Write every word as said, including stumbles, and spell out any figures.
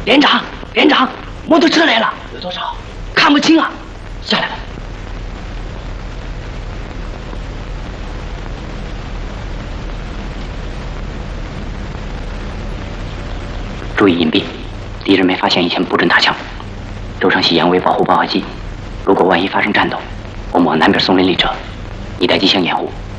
连长，连长，摩托车来了，有多少？看不清啊，下来吧。 注意隐蔽，敌人没发现以前不准打枪。周成喜严为保护爆化机，如果万一发生战斗，我们往南边松林里撤，你待机枪掩护，